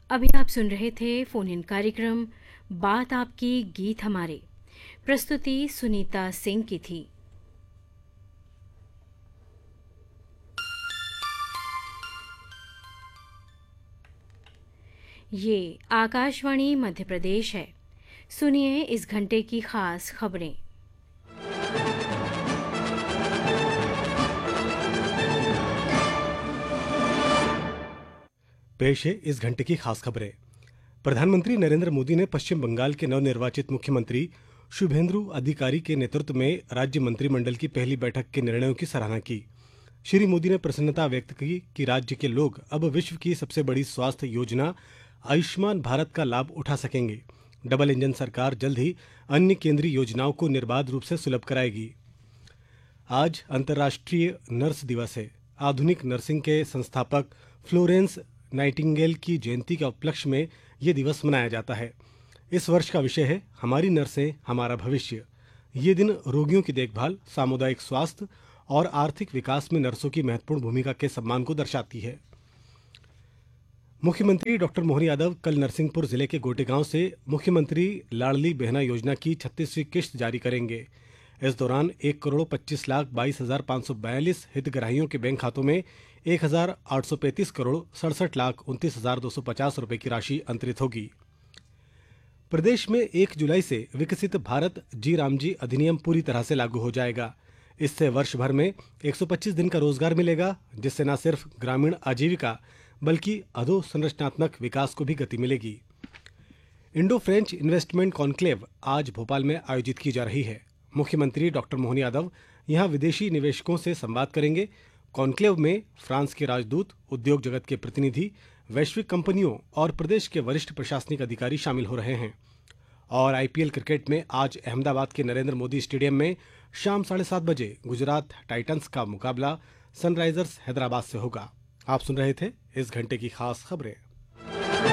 अभी आप सुन रहे थे फोन इन कार्यक्रम बात आपकी गीत हमारे। प्रस्तुति सुनीता सिंह की थी। ये आकाशवाणी मध्य प्रदेश है। सुनिए इस घंटे की खास खबरें। पेश है इस घंटे की खास खबरें। प्रधानमंत्री नरेंद्र मोदी ने पश्चिम बंगाल के नवनिर्वाचित मुख्यमंत्री शुभेंदु अधिकारी के नेतृत्व में राज्य मंत्रिमंडल की पहली बैठक के निर्णयों की सराहना की। श्री मोदी ने प्रसन्नता व्यक्त की कि राज्य के लोग अब विश्व की सबसे बड़ी स्वास्थ्य योजना आयुष्मान भारत का लाभ उठा सकेंगे। डबल इंजन सरकार जल्द ही अन्य केंद्रीय योजनाओं को निर्बाध रूप से सुलभ कराएगी। आज अंतर्राष्ट्रीय नर्स दिवस है। आधुनिक नर्सिंग के संस्थापक फ्लोरेंस नाइटिंगेल की जयंती के उपलक्ष्य में ये दिवस मनाया जाता है। इस वर्ष का विषय है हमारी नर्सें हमारा भविष्य। ये दिन रोगियों की देखभाल, सामुदायिक स्वास्थ्य और आर्थिक विकास में नर्सों की महत्वपूर्ण भूमिका के सम्मान को दर्शाती है। मुख्यमंत्री डॉक्टर मोहन यादव कल नरसिंहपुर जिले के गोटेगांव से मुख्यमंत्री लाडली बहना योजना की 36वीं किश्त जारी करेंगे। इस दौरान 1,25,22,542 हितग्राहियों के बैंक खातों में 1,835,67,29,250 रुपए की राशि अंतरित होगी। प्रदेश में 1 जुलाई से विकसित भारत जी रामजी अधिनियम पूरी तरह से लागू हो जाएगा। इससे वर्ष भर में 125 दिन का रोजगार मिलेगा, जिससे न सिर्फ ग्रामीण आजीविका बल्कि अधोसंरचनात्मक विकास को भी गति मिलेगी। इंडो फ्रेंच इन्वेस्टमेंट कॉन्क्लेव आज भोपाल में आयोजित की जा रही है। मुख्यमंत्री डॉक्टर मोहन यादव यहां विदेशी निवेशकों से संवाद करेंगे। कॉन्क्लेव में फ्रांस के राजदूत, उद्योग जगत के प्रतिनिधि, वैश्विक कंपनियों और प्रदेश के वरिष्ठ प्रशासनिक अधिकारी शामिल हो रहे हैं। और आईपीएल क्रिकेट में आज अहमदाबाद के नरेंद्र मोदी स्टेडियम में शाम 7:30 बजे गुजरात टाइटंस का मुकाबला सनराइजर्स हैदराबाद से होगा। आप सुन रहे थे इस घंटे की खास खबरें।